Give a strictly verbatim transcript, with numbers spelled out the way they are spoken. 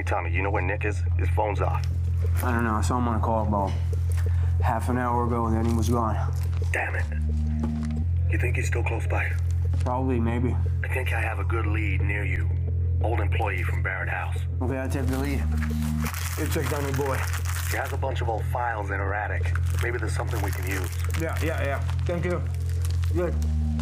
Hey, Tommy, you know where Nick is? His phone's off. I don't know. I saw him on a call about half an hour ago, and then he was gone. Damn it. You think he's still close by? Probably, maybe. I think I have a good lead near you. Old employee from Barrett House. Okay, I'll take the lead. You check down your boy. She has a bunch of old files in her attic. Maybe there's something we can use. Yeah, yeah, yeah. Thank you. Good.